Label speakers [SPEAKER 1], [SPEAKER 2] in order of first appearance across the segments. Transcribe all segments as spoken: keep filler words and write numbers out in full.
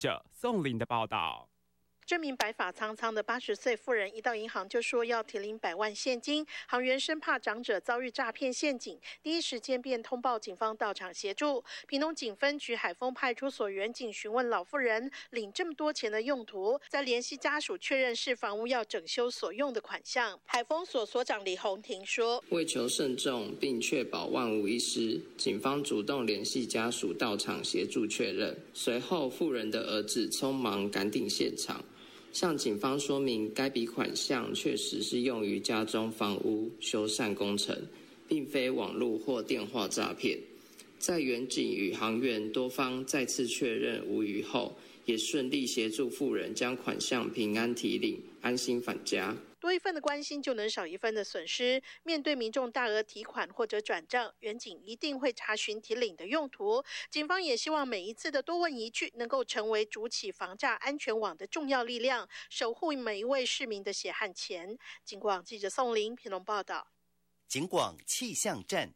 [SPEAKER 1] 者宋林的报道。
[SPEAKER 2] 这名白发苍苍的八十岁妇人一到银行就说要提领百万现金，行员生怕长者遭遇诈骗陷阱，第一时间便通报警方到场协助。屏东警分局海丰派出所员警询问老妇人领这么多钱的用途，再联系家属确认是房屋要整修所用的款项。海丰所所长李宏庭说：“
[SPEAKER 3] 为求慎重并确保万无一失，警方主动联系家属到场协助确认。随后，妇人的儿子匆忙赶抵现场。”向警方说明，该笔款项确实是用于家中房屋修缮工程，并非网络或电话诈骗。在员警与行员多方再次确认无虞后，也顺利协助妇人将款项平安提领，安心返家。
[SPEAKER 2] 多一份的关心就能少一份的损失。面对民众大额提款或者转账，员警一定会查询提领的用途。警方也希望每一次的多问一句，能够成为筑起防诈安全网的重要力量，守护每一位市民的血汗钱。警广记者宋林屏东报道。
[SPEAKER 4] 警广气象站。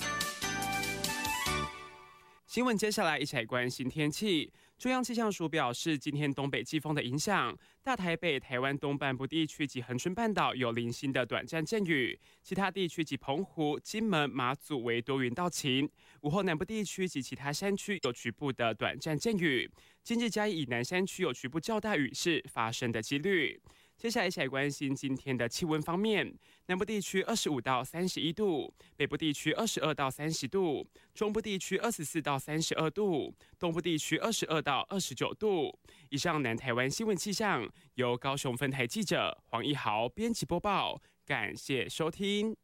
[SPEAKER 1] 新闻接下来一起来关心天气。中央气象署表示，今天东北季风的影响，大台北、台湾东半部地区及恒春半岛有零星的短暂阵雨，其他地区及澎湖、金门、马祖为多云到晴。午后南部地区及其他山区有局部的短暂阵雨，今日嘉义以南山区有局部较大雨势发生的几率。接下来一起来关心今天的气温方面，南部地区二十五到三十一度，北部地区二十二到三十度，中部地区二十四到三十二度，东部地区二十二到二十九度。以上南台湾新闻气象由高雄分台记者黄一豪编辑播报，感谢收听。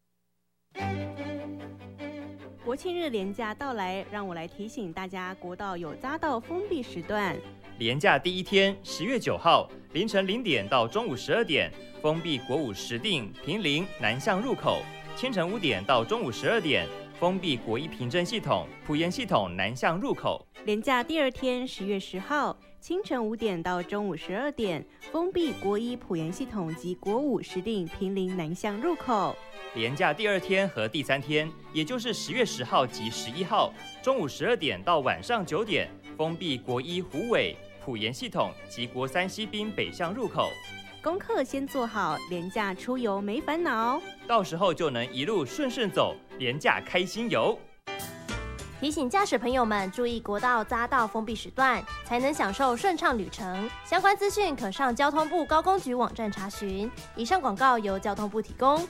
[SPEAKER 5] 国庆日连假到来，让我来提醒大家，国道有匝道封闭时段。
[SPEAKER 6] 连假第一天，十月九号凌晨零点到中午十二点，封闭国五石碇、坪林南向入口；清晨五点到中午十二点，封闭国一平镇系统、埔盐系统南向入口。
[SPEAKER 5] 连假第二天，十月十号清晨五点到中午十二点，封闭国一埔盐系统及国五石碇、坪林南向入口。
[SPEAKER 6] 连假第二天和第三天，也就是十月十号及十一号，中午十二点到晚上九点，封闭国一虎尾、埔盐系统及国三西滨北向入口。
[SPEAKER 5] 功课先做好，连假出游没烦恼，
[SPEAKER 6] 到时候就能一路顺顺走，连假开心游。
[SPEAKER 7] 提醒驾驶朋友们注意国道匝道封闭时段，才能享受顺畅旅程。相关资讯可上交通部高工局网站查询。以上广告由交通部提供。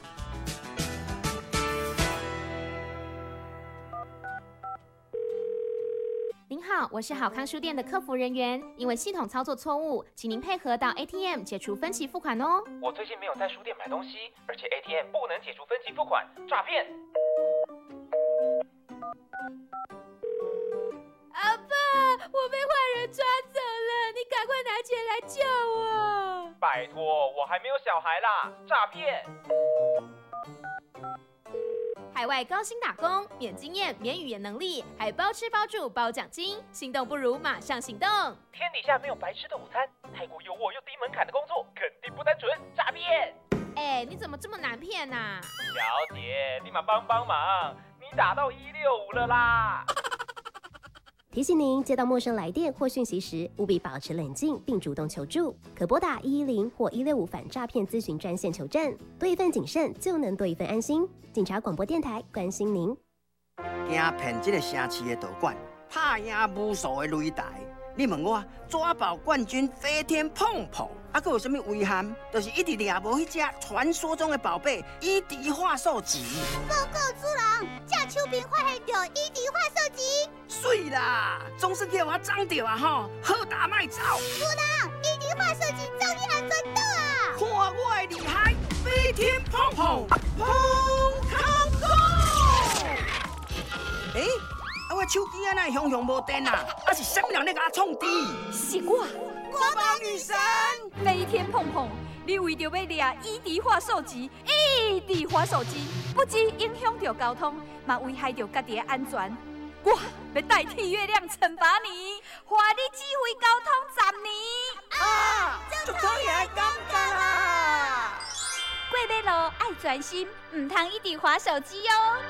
[SPEAKER 8] 您好，我是好康书店的客服人员，因为系统操作错误，请您配合到 A T M 解除分期付款哦。
[SPEAKER 9] 我最近没有在书店买东西，而且 A T M 不能解除分期付款，诈骗！
[SPEAKER 10] 阿爸，我被坏人抓走了，你赶快拿钱来救我！
[SPEAKER 9] 拜托，我还没有小孩啦，诈骗！
[SPEAKER 8] 海外高薪打工，免经验、免语言能力，还包吃包住包奖金，心动不如马上行动！
[SPEAKER 9] 天底下没有白吃的午餐，泰国有我又低门槛的工作，肯定不单纯，诈骗！
[SPEAKER 8] 哎，你怎么这么难骗啊？
[SPEAKER 9] 小姐，立马帮帮忙，你打到一六五了啦！
[SPEAKER 7] 提醒您，接到陌生来电或讯息时，务必保持冷静并主动求助，可拨打一一零或一六五反诈骗咨询专线求证。多一份谨慎，就能多一份安心。警察广播电台关心您。
[SPEAKER 11] 惊骗这个城市的道馆，拍赢无数的擂台。你问我抓宝冠军飞天碰碰，啊，佫有什么遗憾？就是一直掠无迄只传说中的宝贝伊迪化兽级。
[SPEAKER 12] 报告主人，这手边发现到伊迪化兽级。
[SPEAKER 11] 水啦，总算叫我长到啊吼，好打卖走。
[SPEAKER 12] 主人，伊迪化兽级终于安全到啊！
[SPEAKER 11] 看我的厉害，飞天碰碰碰空空。诶、欸。啊！我手机啊，哪会熊熊无电啊？啊是啥物人咧甲我创治？
[SPEAKER 10] 是我，
[SPEAKER 11] 国宝女神
[SPEAKER 10] 飞天碰碰，你为着要掠伊迪化兽级，伊迪化兽级不止影响到交通，嘛危害到家己的安全。我要代替月亮惩罚你，换你指挥交通十年。
[SPEAKER 11] 啊！足讨厌的感觉啦！
[SPEAKER 10] 过马路爱专心，唔通伊迪化手机哦。